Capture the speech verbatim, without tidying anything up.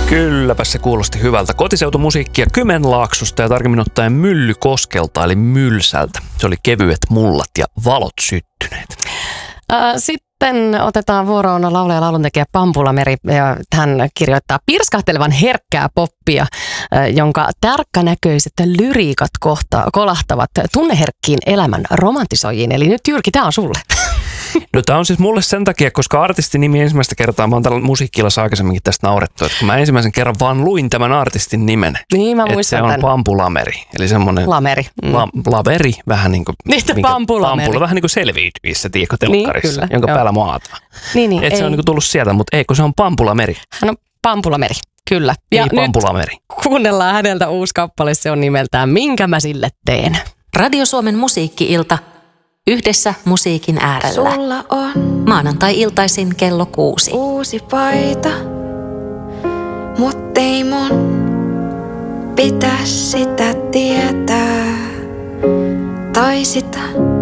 Kylläpä se kuulosti hyvältä. Kotiseutumusiikkia Kymenlaaksosta ja tarkemmin ottaen Myllykoskelta eli Mylsältä. Se oli Kevyet mullat ja valot syttyneet. Äh, sitten otetaan vuoroon laulaja ja lauluntekijä Pampula Meri. Ja hän kirjoittaa pirskahtelevan herkkää poppia, äh, jonka tarkkanäköiset lyriikat kohta, kolahtavat tunneherkkiin elämän romantisoijiin. Eli nyt Jyrki, tämä on sulle. No tää on siis mulle sen takia, koska artistin nimi ensimmäistä kertaa, mä oon tällä musiikkiilassa aikaisemminkin tästä naurettu, että kun mä ensimmäisen kerran vaan luin tämän artistin nimen, niin, mä että se on tämän. Pampulameri, eli semmoinen Lameri. Mm. La, laveri, vähän niin kuin Niitä Pampulameri. Pampula, vähän niin kuin selviytyvissä, tiedätkö, telkkarissa, niin, kyllä, jonka joo. päällä maataan. Niin, niin, että se on niin kuin tullut sieltä, mutta ei, kun se on Pampulameri. Hän on Pampulameri, kyllä. Ei ja Pampulameri. Nyt kuunnellaan häneltä uusi kappale, se on nimeltään Minkä mä sille teen. Radio Suomen musiikki-ilta. Yhdessä musiikin äärellä. Sulla on maanantai-iltaisin kello kuusi. uusi paita, mut ei mun pitäis sitä tietää. Tai sitä